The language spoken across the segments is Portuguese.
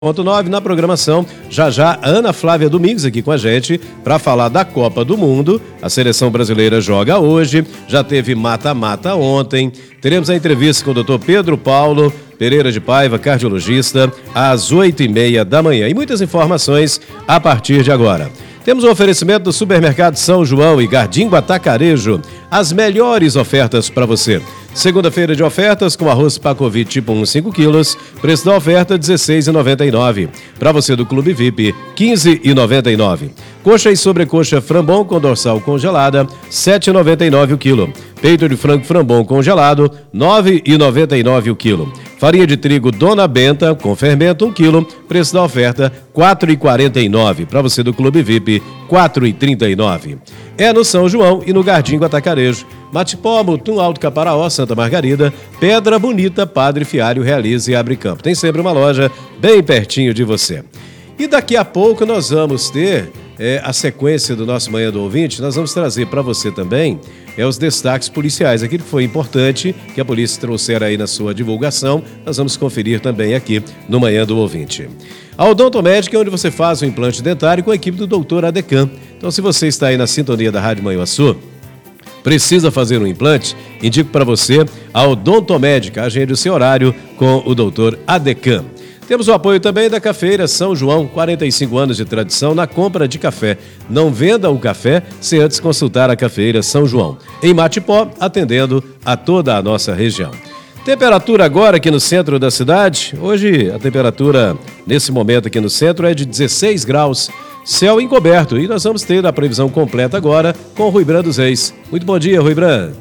101.9 na programação. Já Ana Flávia Domingos aqui com a gente para falar da Copa do Mundo. A seleção brasileira joga hoje, já teve mata-mata ontem. Teremos a entrevista com o Dr. Pedro Paulo Pereira de Paiva, cardiologista, às 8h30 da manhã. E muitas informações a partir de agora. Temos o oferecimento do Supermercado São João e Gardingo Atacarejo. As melhores ofertas para você. Segunda-feira de ofertas com arroz Pacovit tipo 1, 5 quilos. Preço da oferta R$ 16,99. Para você do Clube VIP, R$ 15,99. Coxa e sobrecoxa Frambon com dorsal congelada, R$ 7,99 o quilo. Peito de frango Frambon congelado, R$ 9,99 o quilo. Farinha de trigo Dona Benta com fermento 1 quilo. Preço da oferta R$ 4,49. Para você do Clube VIP, R$ 4,39. É no São João e no Gardingo Atacarejo. Matipó, Mutum, Alto Caparaó, Santa Margarida, Pedra Bonita, Padre Fiário, Realiza e Abre Campo. Tem sempre uma loja bem pertinho de você. E daqui a pouco nós vamos ter a sequência do nosso Manhã do Ouvinte. Nós vamos trazer para você também os destaques policiais, aquilo que foi importante que a polícia trouxer aí na sua divulgação. Nós vamos conferir também aqui no Manhã do Ouvinte. A Odontomédica é onde você faz o implante dentário com a equipe do Dr. Adecan. Então, se você está aí na sintonia da Rádio Manhuaçu, precisa fazer um implante, indico para você a Odontomédica. Agende o seu horário com o Dr. Adecan. Temos o apoio também da Cafeira São João, 45 anos de tradição na compra de café. Não venda o café sem antes consultar a Cafeira São João. Em Matipó, atendendo a toda a nossa região. Temperatura agora aqui no centro da cidade. Hoje a temperatura nesse momento aqui no centro é de 16 graus. Céu encoberto. E nós vamos ter a previsão completa agora com o Rui Bran dos Reis. Muito bom dia, Rui Bran.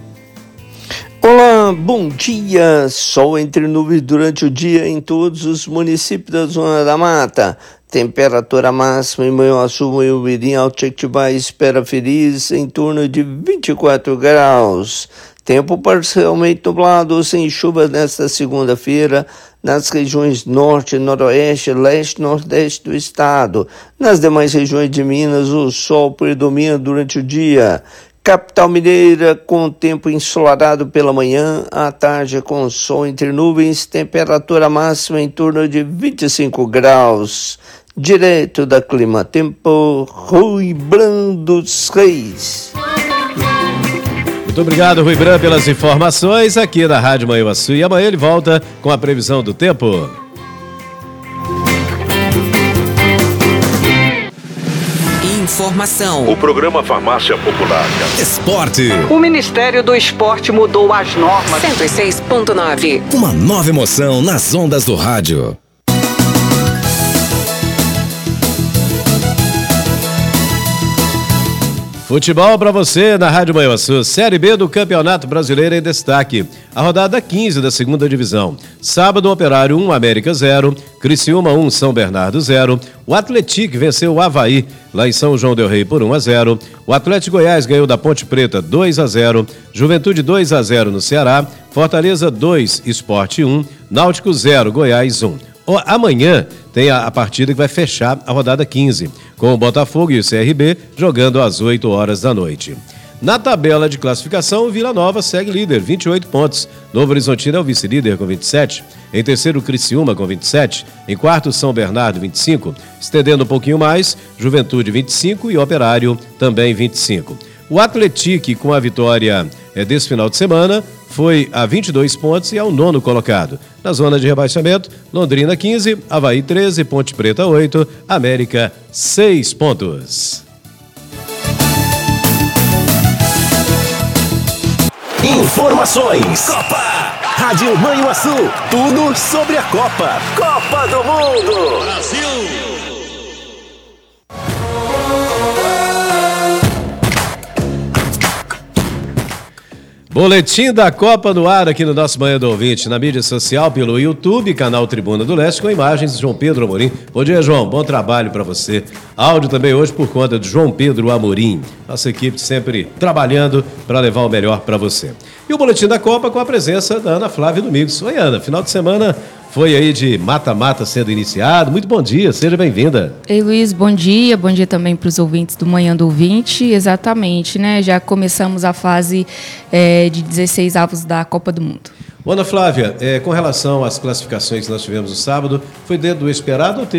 Olá, bom dia. Sol entre nuvens durante o dia em todos os municípios da Zona da Mata. Temperatura máxima em Manhuaçu, Manhumirim, Alto Jequitibá, Espera Feliz em torno de 24 graus. Tempo parcialmente nublado, sem chuva nesta segunda-feira, nas regiões norte, noroeste, leste e nordeste do estado. Nas demais regiões de Minas, o sol predomina durante o dia. Capital Mineira com tempo ensolarado pela manhã, à tarde com sol entre nuvens, temperatura máxima em torno de 25 graus. Direto da Clima Tempo, Rui Bran dos Reis. Muito obrigado, Rui Bran, pelas informações aqui na Rádio Manhuaçu. E amanhã ele volta com a previsão do tempo. Informação. O programa Farmácia Popular. Esporte. O Ministério do Esporte mudou as normas. 106.9. Uma nova emoção nas ondas do rádio. Futebol para você na Rádio Manhuaçu. Série B do Campeonato Brasileiro em destaque. A rodada 15 da segunda divisão. Sábado, Operário 1, América 0. Criciúma 1, São Bernardo 0. O Atlético venceu o Avaí lá em São João del Rei por 1-0. O Atlético Goiás ganhou da Ponte Preta 2-0. Juventude 2-0 no Ceará. Fortaleza 2, Sport 1. Náutico 0, Goiás 1. Amanhã tem a partida que vai fechar a rodada 15, com o Botafogo e o CRB jogando às 8 horas da noite. Na tabela de classificação, o Vila Nova segue líder, 28 pontos. Novo Horizontino é o vice-líder com 27. Em terceiro, Criciúma com 27. Em quarto, São Bernardo, 25. Estendendo um pouquinho mais, Juventude, 25 e Operário também 25. O Atlético, com a vitória desse final de semana, foi a 22 pontos e é o nono colocado. Na zona de rebaixamento, Londrina 15, Avaí 13, Ponte Preta 8, América 6 pontos. Informações. Copa. Rádio Manhuaçu. Tudo sobre a Copa. Copa do Mundo. Brasil. Boletim da Copa no ar aqui no nosso Manhã do Ouvinte, na mídia social, pelo YouTube, canal Tribuna do Leste, com imagens de João Pedro Amorim. Bom dia, João, bom trabalho para você. Áudio também hoje por conta de João Pedro Amorim. Nossa equipe sempre trabalhando para levar o melhor para você. E o Boletim da Copa com a presença da Ana Flávia Domingos. Oi, Ana, final de semana foi aí de mata-mata sendo iniciado. Muito bom dia, seja bem-vinda. Ei, Luiz, bom dia também para os ouvintes do Manhã do Ouvinte. Exatamente, né? Já começamos a fase de 16 avos da Copa do Mundo. Ana Flávia, com relação às classificações que nós tivemos no sábado, foi dentro do esperado ou